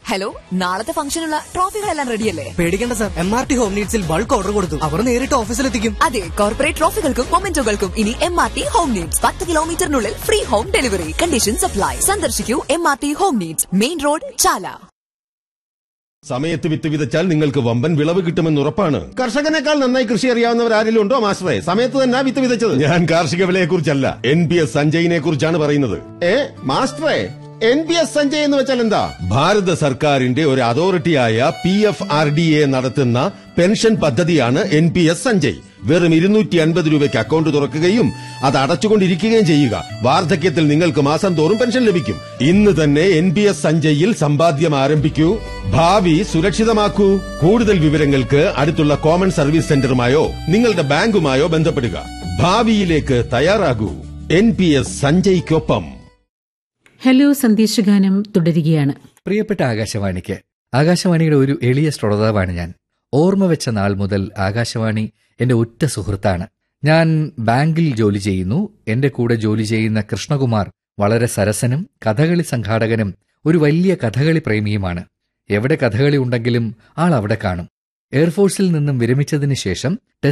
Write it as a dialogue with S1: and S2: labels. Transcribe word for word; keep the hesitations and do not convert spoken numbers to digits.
S1: Hello, നാളത്തെ ഫംഗ്ഷനുള്ള ട്രോഫികളെല്ലാം റെഡിയല്ലേ?
S2: പേടിക്കേണ്ട sir, M R T home നീഡ്സിൽ bulk order കൊടുത്തു. അവർ നേരിട്ട് ഓഫീസിലെത്തിക്കും.
S1: അതെ, കോർപ്പറേറ്റ് ട്രോഫികൾക്കും മൊമെന്റോകൾക്കും ഇനി M R T home needs. പത്ത് കിലോമീറ്ററിനുള്ളിൽ free home delivery. Conditions apply. സന്ദർശിക്കൂ M R T home needs, main road, ചാല.
S3: സമയത്ത് വിത്ത് വിതച്ചാൽ നിങ്ങൾക്ക് വമ്പൻ വിളവ് കിട്ടുമെന്ന് ഉറപ്പാണ്. കർഷകനേക്കാൾ നന്നായി കൃഷി അറിയാവുന്നവർ ആരെങ്കിലും ഉണ്ടോ മാസ്റ്ററെ? സമയത്ത് തന്നെ വിത്ത് വിതച്ചത്. ഞാൻ കാർഷിക വിലയെ കുറിച്ചല്ല, എൻ പി എസ് സഞ്ജയിനെ കുറിച്ചാണ് പറയുന്നത്. ഏ മാസ്റ്ററെ, എൻ പി എസ് സഞ്ജയ് എന്ന് വെച്ചാൽ എന്താ? ഭാരത സർക്കാരിന്റെ ഒരു അതോറിറ്റിയായ P F R D A നടത്തുന്ന പെൻഷൻ പദ്ധതിയാണ് എൻ പി എസ് സഞ്ജയ്. വെറും ഇരുന്നൂറ്റി അൻപത് രൂപയ്ക്ക് അക്കൗണ്ട് തുറക്കുകയും അത് അടച്ചുകൊണ്ടിരിക്കുകയും ചെയ്യുക. വാർദ്ധക്യത്തിൽ നിങ്ങൾക്ക് മാസം തോറും പെൻഷൻ ലഭിക്കും. ഇന്ന് തന്നെ എൻ പി എസ് സഞ്ജയിൽ സമ്പാദ്യം ആരംഭിക്കൂ, ഭാവി സുരക്ഷിതമാക്കൂ. കൂടുതൽ വിവരങ്ങൾക്ക് അടുത്തുള്ള കോമൺ സർവീസ് സെന്ററുമായോ നിങ്ങളുടെ ബാങ്കുമായോ ബന്ധപ്പെടുക. ഭാവിയിലേക്ക് തയ്യാറാകൂ. N P S സഞ്ജയ്ക്കൊപ്പം.
S4: ഹലോ, സന്ദേശഗാനം തുടരുകയാണ്.
S5: പ്രിയപ്പെട്ട ആകാശവാണിക്ക്, ആകാശവാണിയുടെ ഒരു എളിയ ശ്രോതാവാണ് ഞാൻ. ഓർമ്മ വെച്ച നാൾ മുതൽ ആകാശവാണി എന്റെ ഒറ്റ സുഹൃത്താണ്. ഞാൻ ബാങ്കിൽ ജോലി ചെയ്യുന്നു. എന്റെ കൂടെ ജോലി ചെയ്യുന്ന കൃഷ്ണകുമാർ വളരെ സരസനും കഥകളി സംഘാടകനും ഒരു വലിയ കഥകളി പ്രേമിയുമാണ്. എവിടെ കഥകളി ഉണ്ടെങ്കിലും ആൾ അവിടെ കാണും. എയർഫോഴ്സിൽ നിന്നും വിരമിച്ചതിന് ശേഷം